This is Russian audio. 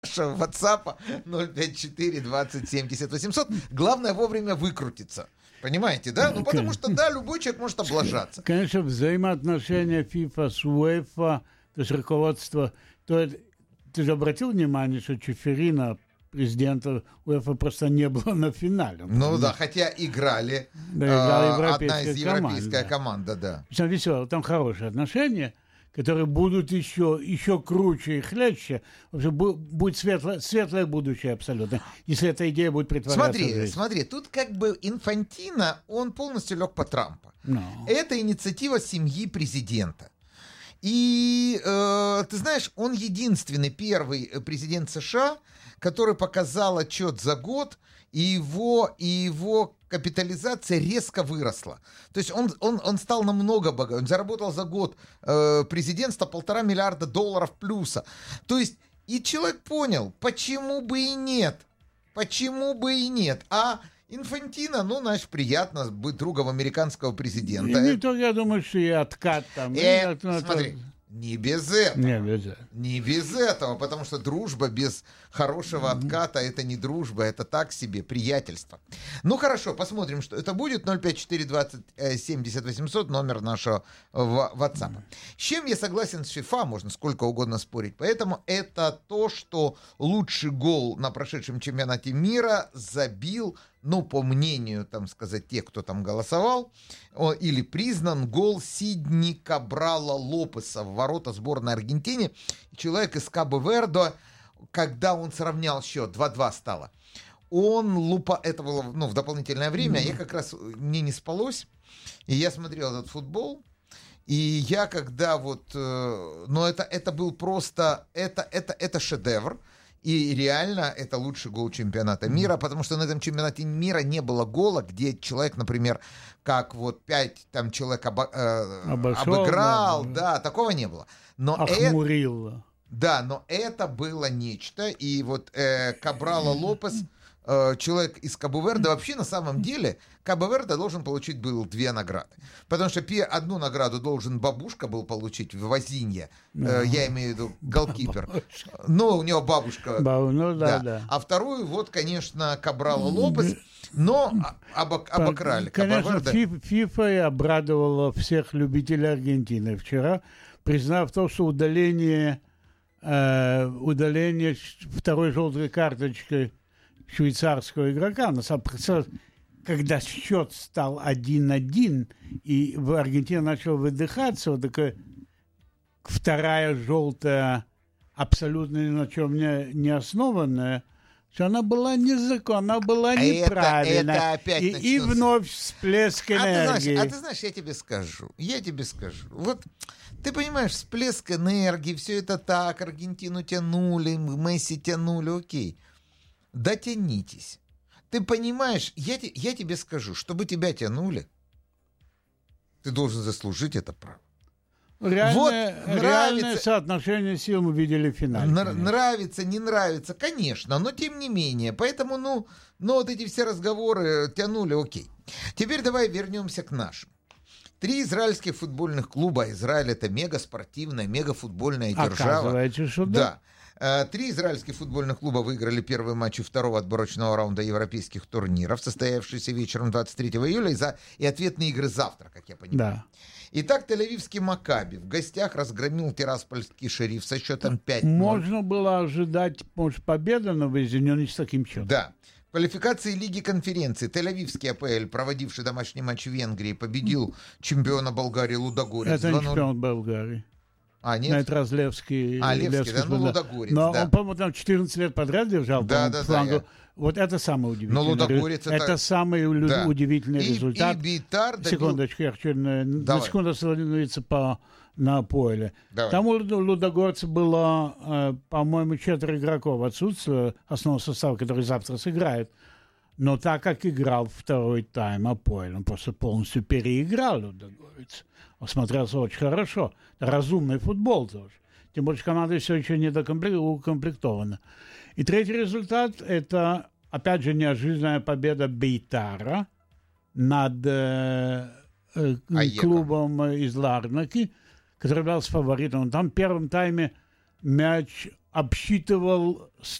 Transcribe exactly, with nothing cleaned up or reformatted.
WhatsApp ноль пять четыре двадцать семьдесят восемьсот. Главное вовремя выкрутиться. Понимаете, да? Ну, потому что, да, любой человек может облажаться. Конечно, взаимоотношения FIFA с УЕФА, то есть руководство... То, ты же обратил внимание, что Чеферина, президента УЕФА, просто не было на финале. Ну да, хотя играли, да, играла э, одна из европейская команда, команда, да. Там весело, там хорошие отношения, которые будут еще, еще круче и хлеще. Вообще будет светлое, светлое будущее абсолютно, если эта идея будет притворяться в жизнь. Смотри, смотри, тут как бы Инфантино, он полностью лег по Трампа. No. Это инициатива семьи президента. И э, ты знаешь, он единственный первый президент США, который показал отчет за год, и его, и его капитализация резко выросла. То есть он, он, он стал намного богаче. Он заработал за год э, президентства полтора миллиарда долларов плюса. То есть и человек понял, почему бы и нет. Почему бы и нет. А Инфантино, ну, знаешь, приятно быть другом американского президента. И не то, я думаю, что и откат там. Э, и, ну, смотри, это... не без этого. Не без этого. Не без этого, потому что дружба без хорошего отката — это не дружба, это так себе, приятельство. Ну, хорошо, посмотрим, что это будет. ноль пять четыре двадцать семьдесят восемьсот, номер нашего WhatsApp. С чем я согласен с FIFA, можно сколько угодно спорить. Поэтому это то, что лучший гол на прошедшем чемпионате мира забил, ну, по мнению, там сказать, тех, кто там голосовал, или признан гол Сидни Кабрала Лопеса в ворота сборной Аргентины. Человек из Кабо-Верде, когда он сравнял счет, два-два стало, он лупа... Это было, ну, в дополнительное время, mm-hmm. я как раз, мне не спалось, и я смотрел этот футбол, и я когда вот... Э, ну, это, это был просто... Это, это, это шедевр. И реально это лучший гол чемпионата мира, потому что на этом чемпионате мира не было гола, где человек, например, как вот пять там человек обо, э, Обошел, обыграл, да, да, такого не было. Но охмурил. Это, да, но это было нечто, и вот э, Кабрала Лопес, э, человек из Кабо-Верде, вообще на самом деле Кабо-Верде должен получить был две награды, потому что одну награду должен бабушка был получить в Возинье, э, я имею в виду голкипер, но у него бабушка, Бабу, ну, да, да. Да. А вторую вот, конечно, Кабрала Лопес, но обок, обокрали. Конечно, FIFA обрадовала всех любителей Аргентины вчера, признав то, что удаление, э, удаление второй желтой карточкой швейцарского игрока, когда счет стал один-один, и Аргентина начала выдыхаться, вот такая вторая желтая, абсолютно ни на чем не, не основанная, что она была незаконна, она была неправильна. Это, это опять и, и вновь всплеск энергии. А ты, знаешь, а ты знаешь, я тебе скажу, я тебе скажу. Вот ты понимаешь, всплеск энергии, все это так, Аргентину тянули, Месси тянули, окей. Дотянитесь. Ты понимаешь, я, я тебе скажу, чтобы тебя тянули, ты должен заслужить это право. Реальное, вот реальное нравится, соотношение сил мы видели в финале. Нр- нравится, не нравится, конечно, но тем не менее. Поэтому, ну, ну, вот эти все разговоры тянули, окей. Теперь давай вернемся к нашим. Три израильских футбольных клуба. Израиль — это мегаспортивная, мегафутбольная держава. Оказывается, что да. Да. Три израильских футбольных клуба выиграли первые матчи второго отборочного раунда европейских турниров, состоявшийся вечером двадцать третьего июля, и, за... и ответные игры завтра, как я понимаю. Да. Итак, Тель-Авивский Макаби в гостях разгромил Тираспольский Шериф со счетом пять ноль. Можно было ожидать, может, победы на выезде, но не с таким счетом. Да. В квалификации Лиги конференции Тель-Авивский АПЛ, проводивший домашний матч в Венгрии, победил чемпиона Болгарии Лудогорец. Это не чемпион Болгарии. А, нет? На это Разлевский. А, Левский, да, ну, Лудогорец, но да. он, по-моему, там четырнадцать лет подряд держал да, да, флангу. Да, я... Вот это самое удивительное. Но Лудогорец это... это самый да. удивительный и, результат. И Бейтар добил... Секундочку, я хочу на, на секунду остановиться по, на поле. Давай. Там у Лудогорца было, по-моему, четыре игроков отсутствия основного состава, который завтра сыграет. Но так как играл второй тайм Апоэль, он просто полностью переиграл Лудогорец. Он смотрелся очень хорошо. Разумный футбол тоже. Тем более, команда все еще не укомплектована. И третий результат – это, опять же, неожиданная победа Бейтара над э, э, клубом из Ларнаки, который являлся фаворитом. Там в первом тайме мяч обсчитывал